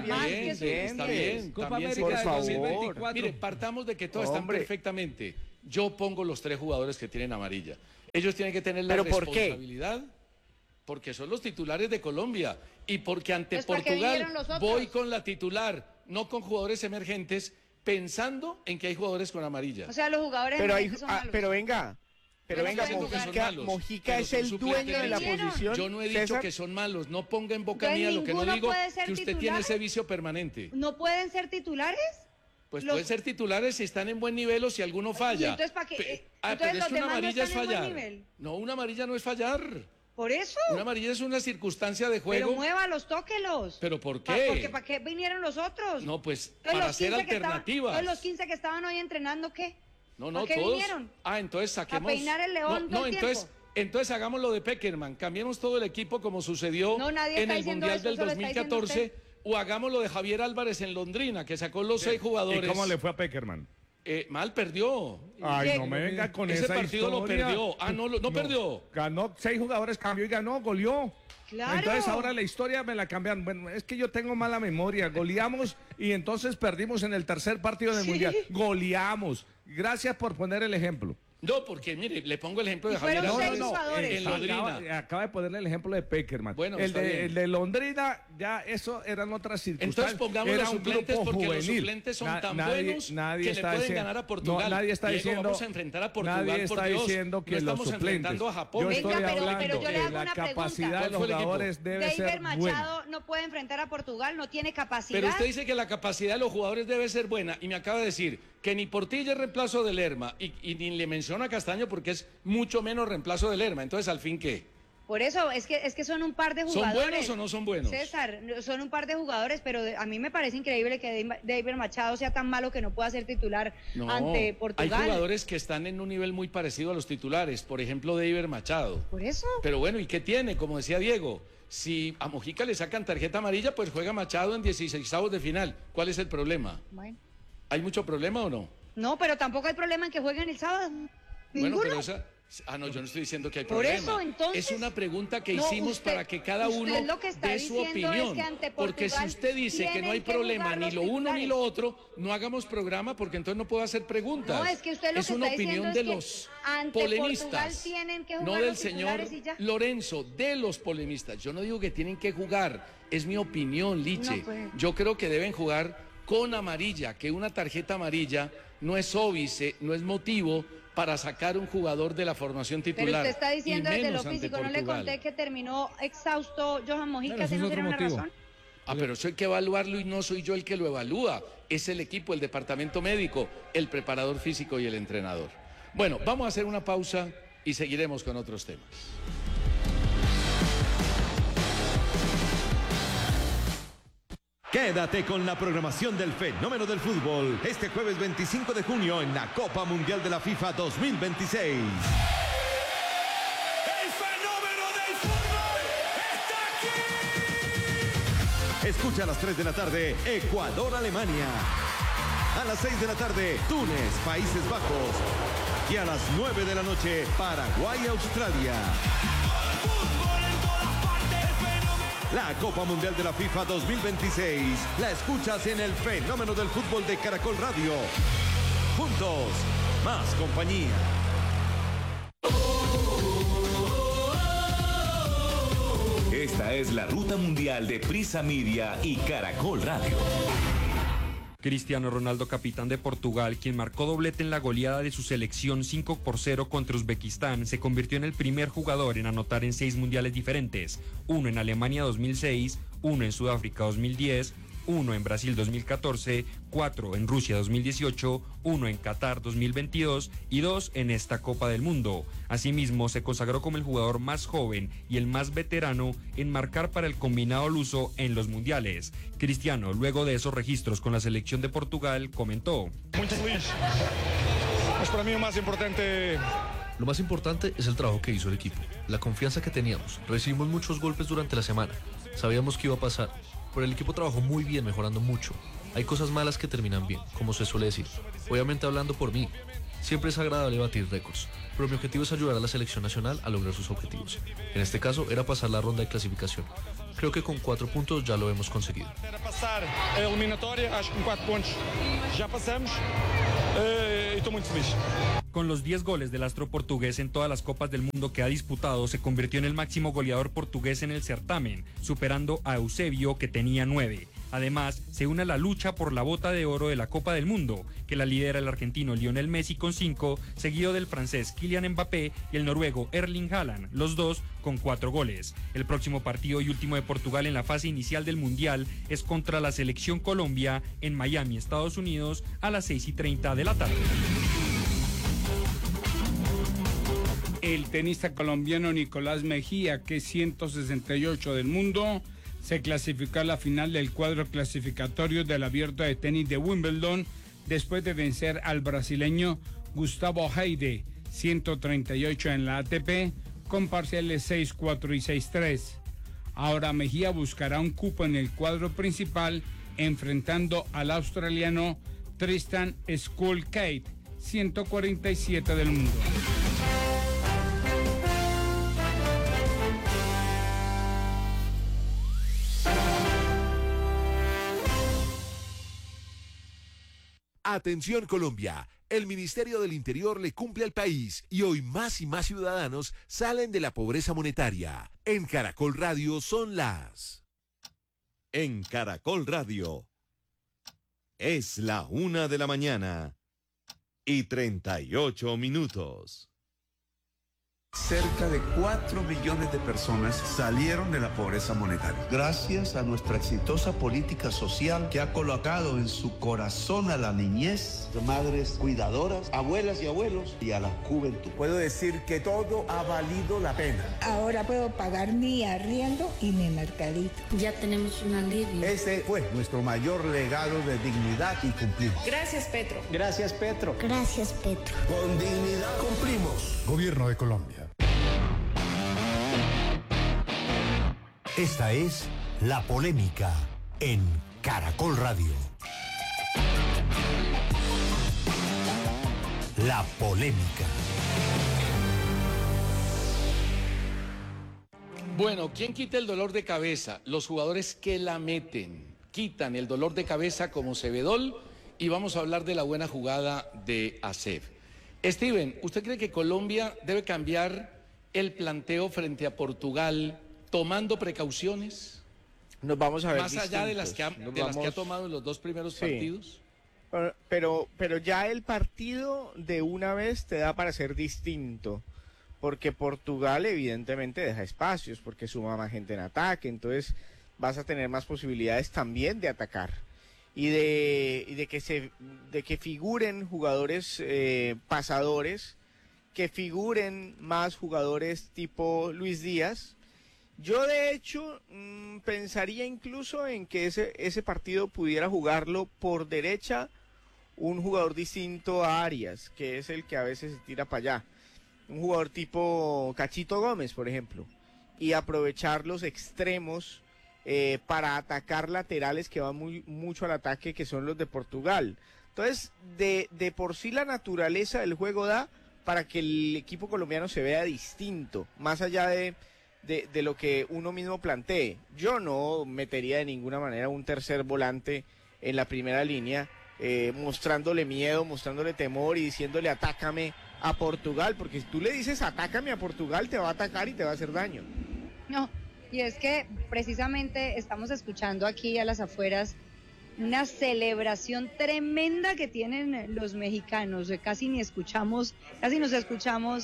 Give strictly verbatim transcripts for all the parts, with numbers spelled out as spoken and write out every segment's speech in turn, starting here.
bien, más bien, que está bien. Copa también se América está por de haciendo. favor. dos mil veinticuatro. Mire, partamos de que todas están Hombre. perfectamente. yo pongo los tres jugadores que tienen amarilla. Ellos tienen que tener la ¿Pero por qué? responsabilidad, porque son los titulares de Colombia y porque ante Pues, ¿para qué Portugal vinieron los otros? voy con la titular, no con jugadores emergentes, pensando en que hay jugadores con amarilla. O sea, los jugadores Pero, hay, emergentes son ah, malos. pero venga, pero Yo no venga, estoy diciendo que son Mojica, malos, Mojica pero es son el suplentes. dueño de la ¿Vieron? posición. Yo no he dicho César. que son malos, no ponga en boca Entonces, mía lo que no ¿ninguno digo, puede ser que usted tiene titular? ese vicio permanente. ¿No pueden ser titulares? Pues Los- pueden ser titulares si están en buen nivel o si alguno falla. ¿Y entonces para qué? Pe- Eh, ah, entonces pero es los que una demás no amarilla es están en buen fallar. nivel. No, una amarilla no es fallar. ¿Por eso? Una amarilla es una circunstancia de juego. Pero muévalos, tóquelos. ¿Pero por Pa- qué? Porque ¿para qué vinieron los otros? No, pues Entonces, para los hacer quince que estaban- alternativas. entonces, los quince que estaban hoy entrenando, ¿qué? No, no, ¿Para qué todos. vinieron? Ah, entonces saquemos. ¿A peinar el león No, todo no, el entonces, tiempo? entonces hagamos lo de Peckerman. Cambiemos todo el equipo como sucedió No, nadie en está el diciendo Mundial eso, del eso lo está dos mil diciendo catorce. usted. O hagamos lo de Javier Álvarez en Londrina, que sacó los seis jugadores. ¿Y cómo le fue a Peckerman? Eh, mal perdió. Ay, Lleg- no me venga con Ese esa partido lo historia. perdió. Ah, no, lo- no perdió. Ganó seis jugadores, cambió y ganó, goleó. Claro. Entonces ahora la historia me la cambian. Bueno, es que yo tengo mala memoria. Goleamos y entonces perdimos en el tercer partido del Sí. Mundial. Goleamos. Gracias por poner el ejemplo. No, porque mire, le pongo el ejemplo de Y fueron Javier seis Álvarez jugadores. en No, Londrina. Acaba, acaba de ponerle el ejemplo de Peckerman. Bueno, el, está de, bien. el de Londrina, ya eso eran otras circunstancias. Entonces pongamos Era los un suplentes grupo porque los juvenil. suplentes son Na- tan nadie- buenos nadie que le está pueden diciendo- ganar a Portugal. No, nadie está Diego, diciendo. vamos a enfrentar a Portugal, Nadie por está Dios. diciendo que No los estamos suplentes. enfrentando a Japón. Yo Venga, estoy pero- hablando pero yo le que hago la una pregunta. capacidad de ¿Cuál los fue el equipo? jugadores debe David ser buena. Machado no puede enfrentar a Portugal, no tiene capacidad. Pero usted dice que la capacidad de los jugadores debe ser buena y me acaba de decir que ni Portilla es reemplazo de Lerma y, y ni le menciona a Castaño porque es mucho menos reemplazo de Lerma. Entonces, ¿al fin qué? Por eso, es que, es que son un par de ¿Son jugadores. buenos o no son buenos? César, son un par de jugadores, pero de- a mí me parece increíble que Dave- David Machado sea tan malo que no pueda ser titular No, ante Portugal. hay jugadores que están en un nivel muy parecido a los titulares. Por ejemplo, David Machado. Por eso. Pero bueno, ¿y qué tiene? Como decía Diego, si a Mojica le sacan tarjeta amarilla, pues juega Machado en dieciseisavos de final. ¿Cuál es el problema? Bueno. ¿Hay mucho problema o no? No, pero tampoco hay problema en que jueguen el sábado. Bueno, Ninguno. pero esa... Ah, no, yo no estoy diciendo que hay Por problema. eso, entonces- Es una pregunta que No, hicimos usted- para que cada usted uno lo que está dé su diciendo es opinión. que ante Porque si Portugal usted dice que no hay tienen que problema jugar ni los lo uno ni titulares. lo otro, no hagamos programa porque entonces no puedo hacer preguntas. No, es que usted lo es que una está diciendo opinión es de que los ante polemistas. Portugal tienen que no jugar del los señor titulares y ya. Lorenzo, de los polemistas. Yo no digo que tienen que jugar, es mi opinión, Liche. No, pues. Yo creo que deben jugar con amarilla, que una tarjeta amarilla no es óbice, no es motivo para sacar un jugador de la formación titular. Pero usted está diciendo y desde lo menos ante físico, no le Portugal. conté que terminó exhausto Johan Mojica, Claro, ¿ese ese no es sería otro una motivo. razón? Ah, pero eso hay que evaluarlo y no soy yo el que lo evalúa. Es el equipo, el departamento médico, el preparador físico y el entrenador. Bueno, vamos a hacer una pausa y seguiremos con otros temas. Quédate con la programación del fenómeno del fútbol este jueves veinticinco de junio en la Copa Mundial de la FIFA dos mil veintiséis. ¡El fenómeno del fútbol está aquí! Escucha a las tres de la tarde Ecuador-Alemania. A las seis de la tarde Túnez, Países Bajos. Y a las nueve de la noche Paraguay-Australia. Fútbol en todas partes, el fenómeno. La Copa Mundial de la FIFA dos mil veintiséis la escuchas en el fenómeno del fútbol de Caracol Radio. Juntos, más compañía. Esta es la ruta mundial de Prisa Media y Caracol Radio. Cristiano Ronaldo, capitán de Portugal, quien marcó doblete en la goleada de su selección cinco por cero contra Uzbekistán, se convirtió en el primer jugador en anotar en seis mundiales diferentes, uno en Alemania dos mil seis, uno en Sudáfrica dos mil diez, uno en Brasil dos mil catorce, cuatro en Rusia dos mil dieciocho, uno en Qatar dos mil veintidós y dos en esta Copa del Mundo. Asimismo, se consagró como el jugador más joven y el más veterano en marcar para el combinado luso en los mundiales. Cristiano, luego de esos registros con la selección de Portugal, comentó: Muy feliz. Pues para mí lo más importante. Lo más importante es el trabajo que hizo el equipo, la confianza que teníamos. Recibimos muchos golpes durante la semana, sabíamos que iba a pasar, pero el equipo trabajó muy bien, mejorando mucho. Hay cosas malas que terminan bien, como se suele decir. Obviamente hablando por mí, siempre es agradable batir récords, pero mi objetivo es ayudar a la selección nacional a lograr sus objetivos. En este caso era pasar la ronda de clasificación. Creo que con cuatro puntos ya lo hemos conseguido. Era pasar a eliminatória, acho que com quatro pontos já passamos. Uh, estou muito feliz. Con los diez goles del astro portugués en todas las copas del mundo que ha disputado, se convirtió en el máximo goleador portugués en el certamen, superando a Eusebio, que tenía nueve. Además, se une a la lucha por la bota de oro de la Copa del Mundo, que la lidera el argentino Lionel Messi con cinco, seguido del francés Kylian Mbappé y el noruego Erling Haaland, los dos con cuatro goles. El próximo partido y último de Portugal en la fase inicial del Mundial es contra la selección Colombia en Miami, Estados Unidos, a las seis y treinta de la tarde. El tenista colombiano Nicolás Mejía, que es ciento sesenta y ocho del mundo, se clasificó a la final del cuadro clasificatorio del Abierto de Tenis de Wimbledon después de vencer al brasileño Gustavo Heide, ciento treinta y ocho en la A T P, con parciales seis cuatro y seis tres. Ahora Mejía buscará un cupo en el cuadro principal, enfrentando al australiano Tristan Skulkate, ciento cuarenta y siete del mundo. Atención Colombia, el Ministerio del Interior le cumple al país y hoy más y más ciudadanos salen de la pobreza monetaria. En Caracol Radio son las... En Caracol Radio es la una de la mañana y treinta y ocho minutos. Cerca de cuatro millones de personas salieron de la pobreza monetaria. Gracias a nuestra exitosa política social que ha colocado en su corazón a la niñez, madres cuidadoras, abuelas y abuelos y a la juventud. Puedo decir que todo ha valido la pena. Ahora puedo pagar mi arriendo y mi mercadito. Ya tenemos un alivio. Ese fue nuestro mayor legado de dignidad y cumplimos. Gracias, Petro. Gracias, Petro. Gracias, Petro. Con dignidad cumplimos. Gobierno de Colombia. Esta es La Polémica en Caracol Radio. La Polémica. Bueno, ¿quién quita el dolor de cabeza? Los jugadores que la meten. Quitan el dolor de cabeza como Cebedol y vamos a hablar de la buena jugada de Acef. Steven, ¿usted cree que Colombia debe cambiar el planteo frente a Portugal tomando precauciones? Nos vamos a ver más allá de las que ha, de vamos... las que ha tomado en los dos primeros sí. partidos. Pero, pero ya el partido de una vez te da para ser distinto, porque Portugal evidentemente deja espacios, porque suma más gente en ataque, entonces vas a tener más posibilidades también de atacar y de, y de que se, de que figuren jugadores eh, pasadores, que figuren más jugadores tipo Luis Díaz. Yo de hecho mmm, pensaría incluso en que ese, ese partido pudiera jugarlo por derecha un jugador distinto a Arias, que es el que a veces se tira para allá. Un jugador tipo Cachito Gómez, por ejemplo, y aprovechar los extremos eh, para atacar laterales que van muy, mucho al ataque, que son los de Portugal. Entonces, de, de por sí la naturaleza del juego da para que el equipo colombiano se vea distinto, más allá de, de, de lo que uno mismo plantee. Yo no metería de ninguna manera un tercer volante en la primera línea, eh, mostrándole miedo, mostrándole temor y diciéndole atácame a Portugal, porque si tú le dices atácame a Portugal, te va a atacar y te va a hacer daño. No, y es que precisamente estamos escuchando aquí a las afueras una celebración tremenda que tienen los mexicanos, casi ni escuchamos, casi nos escuchamos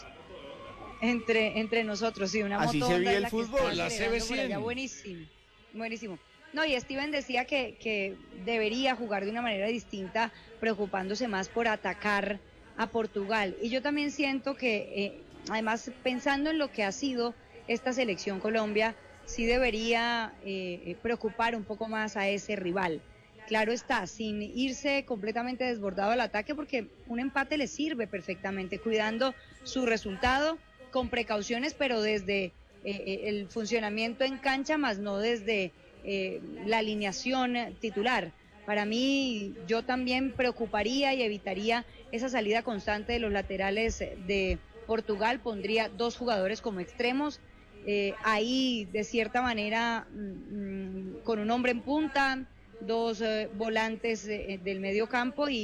entre, entre nosotros, sí, una así se vive el fútbol, la C B cien. Buenísimo, buenísimo. No, y Steven decía que, que debería jugar de una manera distinta, preocupándose más por atacar a Portugal, y yo también siento que, eh, además, pensando en lo que ha sido esta selección Colombia, sí debería eh, preocupar un poco más a ese rival. Claro está, sin irse completamente desbordado al ataque, porque un empate le sirve perfectamente, cuidando su resultado con precauciones, pero desde eh, el funcionamiento en cancha, más no desde eh, la alineación titular. Para mí, yo también preocuparía y evitaría esa salida constante de los laterales de Portugal, pondría dos jugadores como extremos, eh, ahí de cierta manera mmm, con un hombre en punta, dos eh, volantes eh, del medio campo y,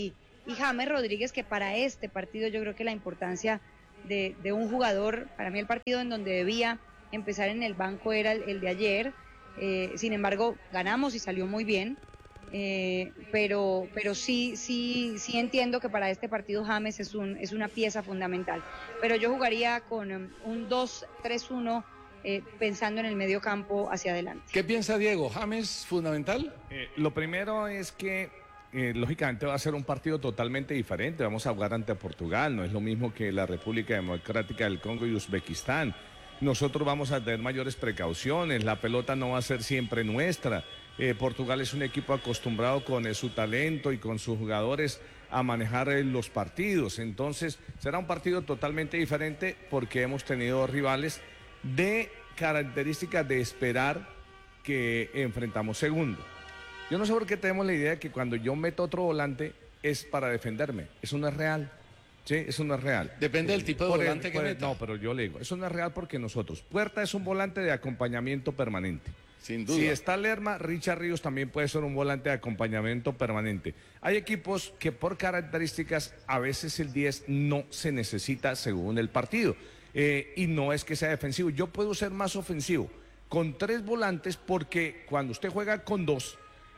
y James Rodríguez, que para este partido yo creo que la importancia de, de un jugador, para mí el partido en donde debía empezar en el banco era el, el de ayer, eh, sin embargo ganamos y salió muy bien, eh, pero, pero sí, sí, sí entiendo que para este partido James es, un, es una pieza fundamental, pero yo jugaría con um, un dos tres uno eh, pensando en el medio campo hacia adelante. ¿Qué piensa Diego? ¿James fundamental? Eh, lo primero es que eh, lógicamente va a ser un partido totalmente diferente. Vamos a jugar ante Portugal, no es lo mismo que la República Democrática del Congo y Uzbekistán. Nosotros vamos a tener mayores precauciones, la pelota no va a ser siempre nuestra. Eh, Portugal es un equipo acostumbrado con eh, su talento y con sus jugadores a manejar eh, los partidos. Entonces será un partido totalmente diferente porque hemos tenido rivales de características de esperar que enfrentamos segundo. Yo no sé por qué tenemos la idea de que cuando yo meto otro volante es para defenderme. Eso no es real. Sí, eso no es real. Depende del tipo de Por el- volante que por el- meta. No, pero yo le digo, eso no es real porque nosotros, Puerta es un volante de acompañamiento permanente. Sin duda. Si está Lerma, Richard Ríos también puede ser un volante de acompañamiento permanente. Hay equipos que por características a veces el diez no se necesita según el partido. Eh, y no es que sea defensivo. Yo puedo ser más ofensivo con tres volantes porque cuando usted juega con dos,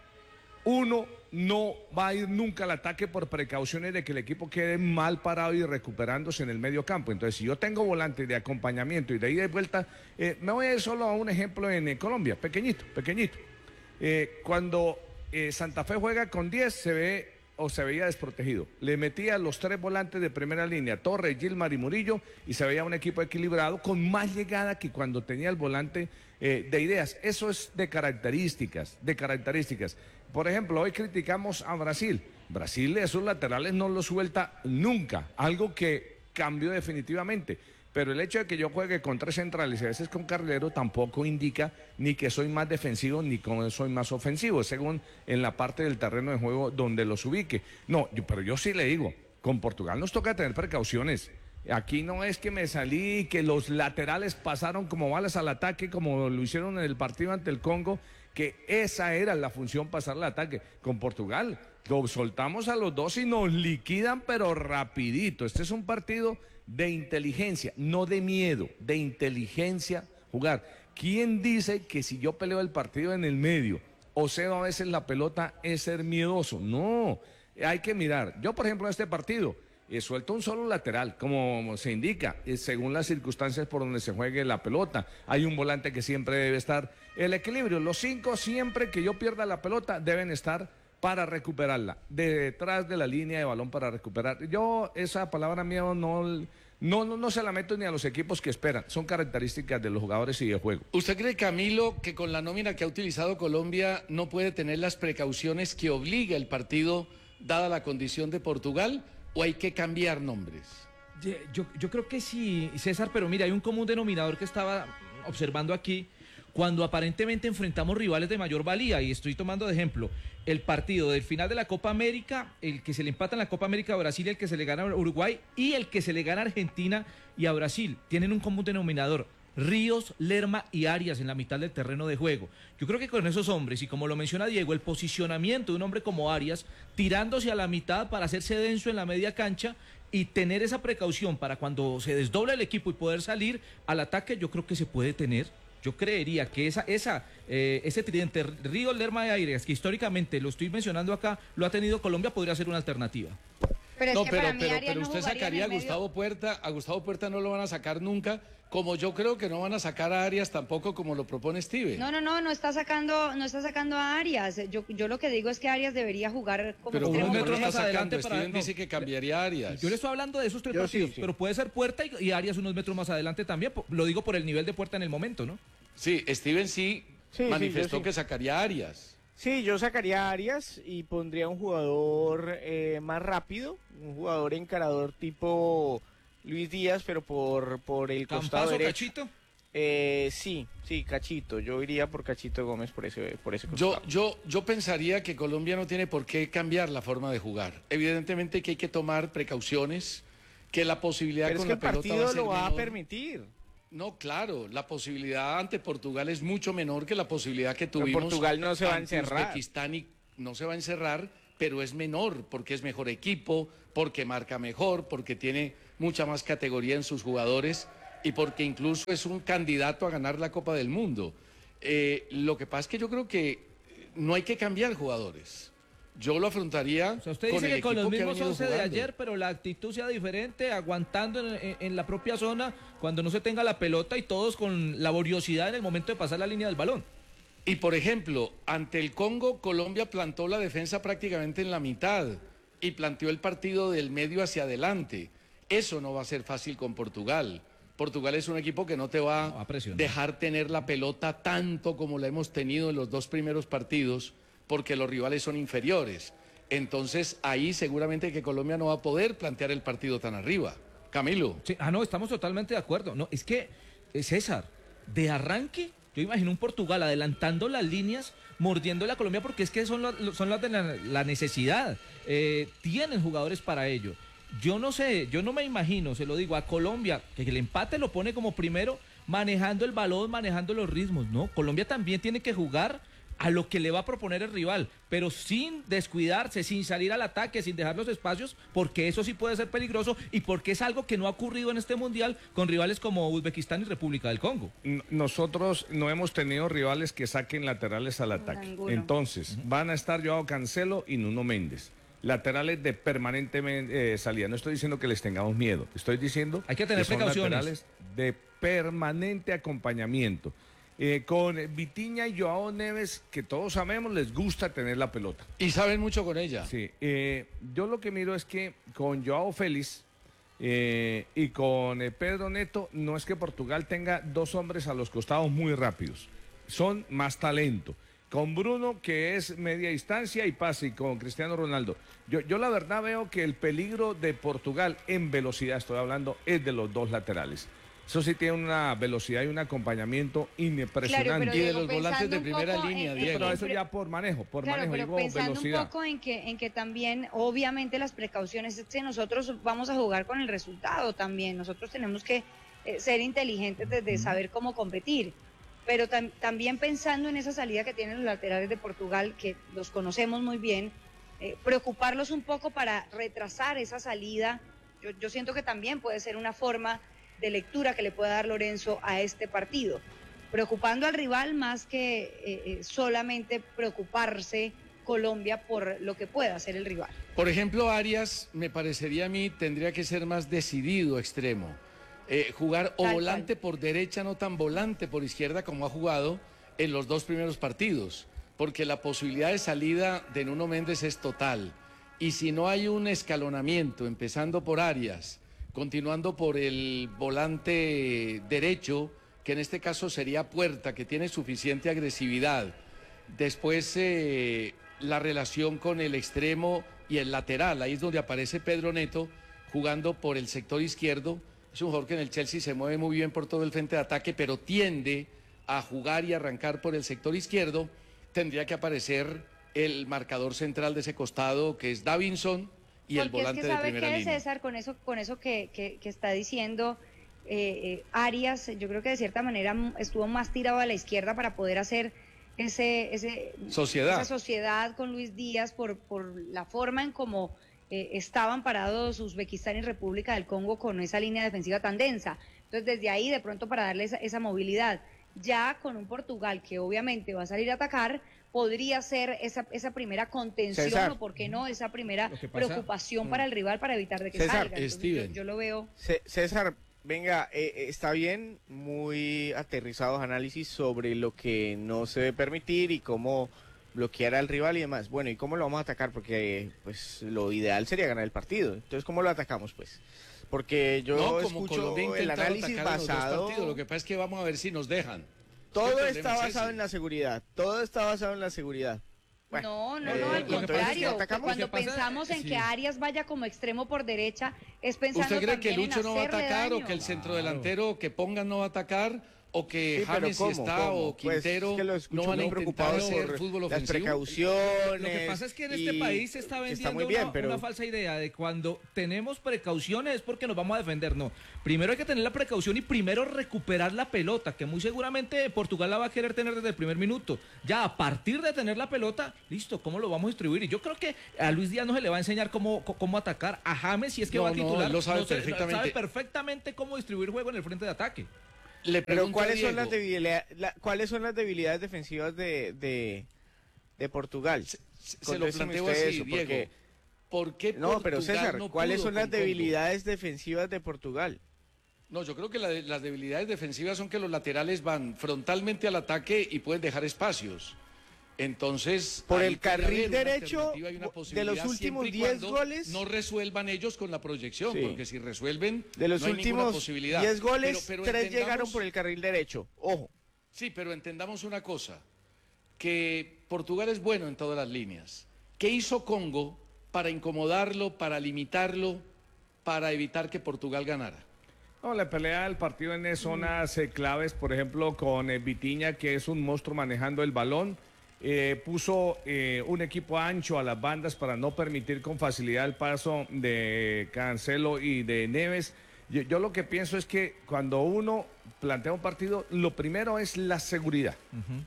uno no va a ir nunca al ataque por precauciones de que el equipo quede mal parado y recuperándose en el medio campo. Entonces, si yo tengo volantes de acompañamiento y de ida y vuelta, eh, me voy a ir solo a un ejemplo en eh, Colombia, pequeñito, pequeñito. Eh, cuando eh, Santa Fe juega con diez, se ve o se veía desprotegido. Le metía los tres volantes de primera línea, Torres, Gilmar y Murillo, y se veía un equipo equilibrado con más llegada que cuando tenía el volante eh, de ideas. Eso es de características, de características. Por ejemplo, hoy criticamos a Brasil. Brasil esos laterales no los suelta nunca, algo que cambió definitivamente. Pero el hecho de que yo juegue con tres centrales y a veces con carrilero tampoco indica ni que soy más defensivo ni que soy más ofensivo, según en la parte del terreno de juego donde los ubique. No, yo, pero yo sí le digo, con Portugal nos toca tener precauciones. Aquí no es que me salí y que los laterales pasaron como balas al ataque, como lo hicieron en el partido ante el Congo, que esa era la función, pasar al ataque. Con Portugal lo soltamos a los dos y nos liquidan, pero rapidito. Este es un partido de inteligencia, no de miedo, de inteligencia jugar. ¿Quién dice que si yo peleo el partido en el medio o cedo a veces la pelota es ser miedoso? No, hay que mirar. Yo, por ejemplo, en este partido he suelto un solo lateral, como se indica, eh, según las circunstancias por donde se juegue la pelota. Hay un volante que siempre debe estar. El equilibrio, los cinco siempre que yo pierda la pelota deben estar para recuperarla, detrás de la línea de balón para recuperar. Yo esa palabra mía no, no, no, no se la meto ni a los equipos que esperan, son características de los jugadores y de juego. ¿Usted cree, Camilo, que con la nómina que ha utilizado Colombia no puede tener las precauciones que obliga el partido, dada la condición de Portugal, o hay que cambiar nombres? Yo, yo, yo creo que sí, César, pero mira, hay un común denominador que estaba observando aquí. Cuando aparentemente enfrentamos rivales de mayor valía, y estoy tomando de ejemplo el partido del final de la Copa América, el que se le empata en la Copa América a Brasil, el que se le gana a Uruguay y el que se le gana a Argentina y a Brasil, tienen un común denominador: Ríos, Lerma y Arias en la mitad del terreno de juego. Yo creo que con esos hombres, y como lo menciona Diego, el posicionamiento de un hombre como Arias, tirándose a la mitad para hacerse denso en la media cancha y tener esa precaución para cuando se desdobla el equipo y poder salir al ataque, yo creo que se puede tener. Yo creería que esa, esa, eh, ese tridente Ríos, Lerma y Arias, que históricamente lo estoy mencionando acá, lo ha tenido Colombia, podría ser una alternativa. Pero es no, que pero, para mí pero, Arias pero no usted jugaría sacaría a en el medio. Gustavo Puerta, a Gustavo Puerta no lo van a sacar nunca, como yo creo que no van a sacar a Arias tampoco como lo propone Steve. No, no, no, no está sacando, no está sacando a Arias. Yo, yo lo que digo es que Arias debería jugar como Pero extremo unos metros metros más está adelante sacando, para- Steven no. dice que cambiaría a Arias. Yo le estoy hablando de esos tres Yo partidos, sí, sí. pero puede ser Puerta y, y Arias unos metros más adelante también. po- Lo digo por el nivel de Puerta en el momento, ¿no? Sí, Steven sí, Sí, sí, manifestó yo sí. que sacaría a Arias. Sí, yo sacaría a Arias y pondría un jugador eh, más rápido, un jugador encarador tipo Luis Díaz, pero por, por el costado Campazo, derecho. Cachito. Eh, sí, sí, Cachito. Yo iría por Cachito Gómez por ese, por ese Yo, costado. yo, yo pensaría que Colombia no tiene por qué cambiar la forma de jugar. Evidentemente que hay que tomar precauciones, que la posibilidad Pero es con que la el pelota va a partido ser lo va a menor. permitir. No, claro, la posibilidad ante Portugal es mucho menor que la posibilidad que tuvimos Portugal no se va a ante encerrar. Uzbekistán y no se va a encerrar pero es menor porque es mejor equipo, porque marca mejor, porque tiene mucha más categoría en sus jugadores y porque incluso es un candidato a ganar la Copa del Mundo. Eh, lo que pasa es que yo creo que no hay que cambiar jugadores. Yo lo afrontaría O sea, usted con dice el que con equipo los que ha mismos venido once de jugando. ayer, pero la actitud sea diferente, aguantando en, en- en la propia zona cuando no se tenga la pelota y todos con laboriosidad en el momento de pasar la línea del balón. Y por ejemplo, ante el Congo, Colombia plantó la defensa prácticamente en la mitad y planteó el partido del medio hacia adelante. Eso no va a ser fácil con Portugal. Portugal es un equipo que no te va a dejar tener la pelota tanto como la hemos tenido en los dos primeros partidos, porque los rivales son inferiores. Entonces ahí seguramente que Colombia no va a poder plantear el partido tan arriba. Camilo. Sí, ah, no, estamos totalmente de acuerdo. No, es que, eh, César, de arranque, yo imagino un Portugal adelantando las líneas, mordiendo a Colombia, porque es que son, lo- son las de la, la necesidad. Eh, tienen jugadores para ello. Yo no sé, yo no me imagino, se lo digo, a Colombia, que el empate lo pone como primero, manejando el balón, manejando los ritmos, ¿no? Colombia también tiene que jugar a lo que le va a proponer el rival, pero sin descuidarse, sin salir al ataque, sin dejar los espacios, porque eso sí puede ser peligroso y porque es algo que no ha ocurrido en este mundial con rivales como Uzbekistán y República del Congo. N- Nosotros no hemos tenido rivales que saquen laterales al ataque. Ninguno. Entonces, van a estar Joao Cancelo y Nuno Méndez. Laterales de permanente eh, salida. No estoy diciendo que les tengamos miedo. Estoy diciendo Hay que tener son precauciones. laterales de permanente acompañamiento. Eh, con Vitinha y Joao Neves, que todos sabemos, les gusta tener la pelota. Y saben mucho con ella. Sí. eh, yo lo que miro es que con Joao Félix eh, y con eh, Pedro Neto, no es que Portugal tenga dos hombres a los costados muy rápidos. Son más talento. Con Bruno, que es media distancia y pase, y con Cristiano Ronaldo. Yo, yo la verdad veo que el peligro de Portugal en velocidad, estoy hablando, es de los dos laterales. Eso sí tiene una velocidad y un acompañamiento impresionante. Claro, pero Y de Diego, los volantes de pensando un primera poco línea, en- Diego. Pero eso ya por manejo, por Claro, manejo, pero digo pensando velocidad. un poco en que, en que también, obviamente, las precauciones es que nosotros vamos a jugar con el resultado también. Nosotros tenemos que eh, ser inteligentes de, de saber cómo competir. Pero tam- también pensando en esa salida que tienen los laterales de Portugal, que los conocemos muy bien, eh, preocuparlos un poco para retrasar esa salida. Yo, yo siento que también puede ser una forma de lectura que le pueda dar Lorenzo a este partido, preocupando al rival más que eh, eh, solamente preocuparse Colombia por lo que pueda hacer el rival. Por ejemplo, Arias, me parecería a mí, tendría que ser más decidido extremo. Eh, jugar o Tal volante por derecha, no tan volante por izquierda como ha jugado en los dos primeros partidos, porque la posibilidad de salida de Nuno Méndez es total. Y si no hay un escalonamiento, empezando por Arias, continuando por el volante derecho, que en este caso sería Puerta, que tiene suficiente agresividad, después eh, la relación con el extremo y el lateral, ahí es donde aparece Pedro Neto jugando por el sector izquierdo. Es un jugador que en el Chelsea se mueve muy bien por todo el frente de ataque, pero tiende a jugar y arrancar por el sector izquierdo. Tendría que aparecer el marcador central de ese costado, que es Davinson, y el Porque volante es que de sabe primera qué, línea. César, con eso, con eso que, que- que está diciendo eh, eh, Arias, yo creo que de cierta manera m- estuvo más tirado a la izquierda para poder hacer ese, ese Sociedad. esa sociedad con Luis Díaz por, por la forma en cómo eh, estaban parados Uzbekistán y República del Congo con esa línea defensiva tan densa. Entonces, desde ahí, de pronto, para darle esa, esa movilidad, ya con un Portugal que obviamente va a salir a atacar, podría ser esa, esa primera contención, César. o por qué no, esa primera Lo que pasa- preocupación Mm. para el rival para evitar de que César, salga. Entonces, Steven. Yo, yo lo veo. C- César, venga, eh, eh, está bien, muy aterrizados análisis sobre lo que no se debe permitir y cómo bloquear al rival y demás. Bueno, ¿y cómo lo vamos a atacar? Porque pues lo ideal sería ganar el partido. Entonces, ¿cómo lo atacamos, pues? Porque yo No, como escucho Colombia ha el intentado análisis atacar en los dos basado... partidos, lo que pasa es que vamos a ver si nos dejan. Todo El está problema es basado ese. en la seguridad, todo está basado en la seguridad. No, no, eh, no, al entonces, contrario. ¿qué atacamos? Cuando ¿Qué pasa? pensamos en Sí. que Arias vaya como extremo por derecha, es pensando ¿Usted cree que también en Lucho no va a hacerle atacar daño. o que el centrodelantero que pongan no va a atacar o que Sí, pero James si ¿cómo? está ¿Cómo? o Pues, Quintero es que lo escucho no van a muy intentar preocupado hacer por fútbol las ofensivo. precauciones. Lo que pasa es que en y este país se está que vendiendo muy bien, una, pero- una falsa idea de cuando tenemos precauciones es porque nos vamos a defender. No, primero hay que tener la precaución y primero recuperar la pelota, que muy seguramente Portugal la va a querer tener desde el primer minuto. Ya a partir de tener la pelota, listo, ¿cómo lo vamos a distribuir? Y yo creo que a Luis Díaz no se le va a enseñar cómo, cómo atacar. A James, si es que No, va a no, titular, él lo sabe no se- perfectamente. sabe perfectamente cómo distribuir juego en el frente de ataque. Le Pero pregunto a ¿cuáles son, Diego. las debilidades, la- ¿cuáles son las debilidades defensivas de, de, de Portugal? Se lo Contésteme planteo usted así, eso, Diego. porque- ¿Por qué No, pero Portugal César, no ¿cuáles pudo son las con Congo? debilidades defensivas de Portugal? No, yo creo que la de- las debilidades defensivas son que los laterales van frontalmente al ataque y pueden dejar espacios. Entonces, Por ahí el puede carril haber una derecho, alternativa y una de los posibilidad últimos siempre y diez cuando goles- no resuelvan ellos con la proyección, Sí. porque si resuelven, De los no hay ninguna últimos posibilidad. diez goles, Pero- pero tres entendamos- llegaron por el carril derecho. Ojo. Sí, pero entendamos una cosa, que Portugal es bueno en todas las líneas. ¿Qué hizo Congo para incomodarlo, para limitarlo, para evitar que Portugal ganara? No, la pelea del partido en zonas eh, claves, por ejemplo, con eh, Vitinha, que es un monstruo manejando el balón. Eh, puso eh, un equipo ancho a las bandas para no permitir con facilidad el paso de Cancelo y de Neves. Yo, yo lo que pienso es que cuando uno plantea un partido, lo primero es la seguridad.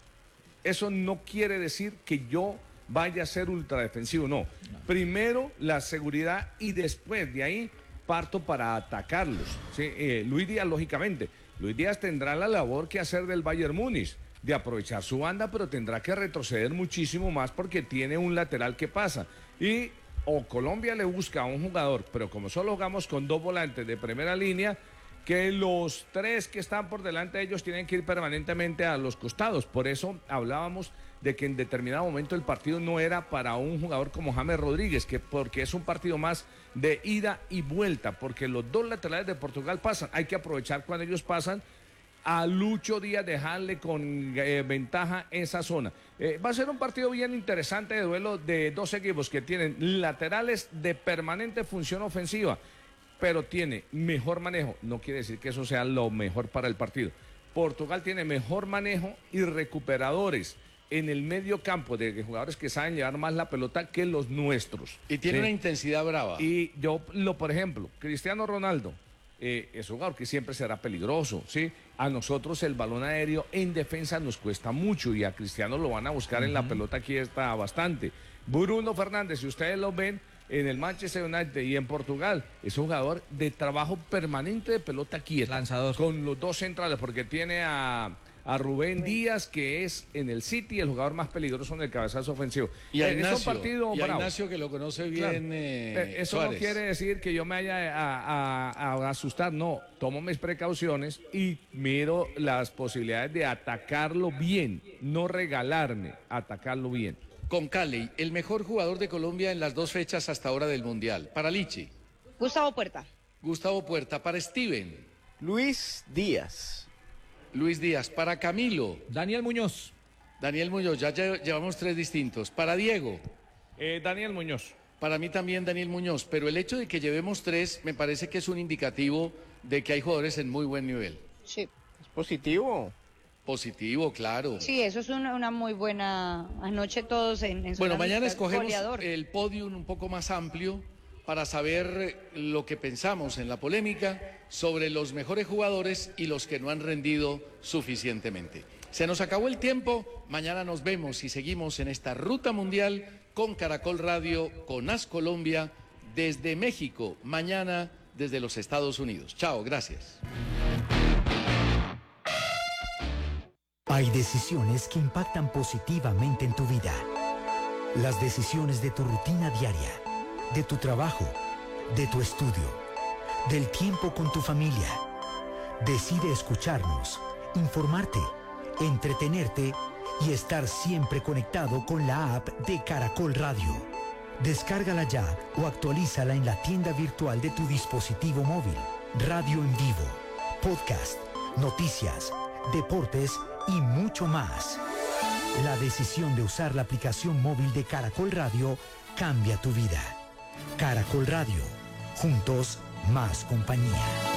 Eso no quiere decir que yo vaya a ser ultradefensivo, no. Primero la seguridad y después de ahí parto para atacarlos. ¿sí? Eh, Luis Díaz, lógicamente, Luis Díaz tendrá la labor que hacer del Bayern Múnich, de aprovechar su banda, pero tendrá que retroceder muchísimo más porque tiene un lateral que pasa. Y o Colombia le busca a un jugador, pero como solo jugamos con dos volantes de primera línea, que los tres que están por delante de ellos tienen que ir permanentemente a los costados. Por eso hablábamos de que en determinado momento el partido no era para un jugador como James Rodríguez, que porque es un partido más de ida y vuelta, porque los dos laterales de Portugal pasan. Hay que aprovechar cuando ellos pasan, a Lucho Díaz dejarle con eh, ventaja esa zona. Eh, va a ser un partido bien interesante de duelo de dos equipos que tienen laterales de permanente función ofensiva, pero tiene mejor manejo. No quiere decir que eso sea lo mejor para el partido. Portugal tiene mejor manejo y recuperadores en el medio campo de jugadores que saben llevar más la pelota que los nuestros. Y tiene ¿sí? una intensidad brava. Y yo, lo, por ejemplo, Cristiano Ronaldo eh, es un jugador que siempre será peligroso, ¿sí? A nosotros el balón aéreo en defensa nos cuesta mucho y a Cristiano lo van a buscar en la pelota, aquí está bastante. Bruno Fernández, si ustedes lo ven en el Manchester United y en Portugal, es un jugador de trabajo permanente de pelota quieta. Lanzador. Con los dos centrales, porque tiene a... a Rubén Díaz, que es en el City el jugador más peligroso en el cabezazo ofensivo. Y a Eh, es un Ignacio, partido y a bravo. Ignacio que lo conoce bien, Claro. eh, Eh, Eso Suárez. no quiere decir que yo me vaya a, a- a asustar, no. Tomo mis precauciones y miro las posibilidades de atacarlo bien, no regalarme, atacarlo bien. Con Cali, el mejor jugador de Colombia en las dos fechas hasta ahora del Mundial. Para Lichi. Gustavo Puerta. Gustavo Puerta. Para Steven. Luis Díaz. Luis Díaz. Para Camilo. Daniel Muñoz. Daniel Muñoz. Ya lle- llevamos tres distintos. Para Diego. Eh, Daniel Muñoz. Para mí también Daniel Muñoz. Pero el hecho de que llevemos tres me parece que es un indicativo de que hay jugadores en muy buen nivel. Sí. Es positivo. Positivo, claro. Sí, eso es una, una muy buena anoche todos en, en Bueno, zona mañana mixta, escogemos goleador. el podium un poco más amplio para saber lo que pensamos en la polémica sobre los mejores jugadores y los que no han rendido suficientemente. Se nos acabó el tiempo, mañana nos vemos y seguimos en esta ruta mundial con Caracol Radio, con As Colombia, desde México, mañana desde los Estados Unidos. Chao, gracias. Hay decisiones que impactan positivamente en tu vida. Las decisiones de tu rutina diaria, de tu trabajo, de tu estudio, del tiempo con tu familia. Decide escucharnos, informarte, entretenerte y estar siempre conectado con la app de Caracol Radio. Descárgala ya o actualízala en la tienda virtual de tu dispositivo móvil. Radio en vivo, podcast, noticias, deportes y mucho más. La decisión de usar la aplicación móvil de Caracol Radio cambia tu vida. Caracol Radio. Juntos, más compañía.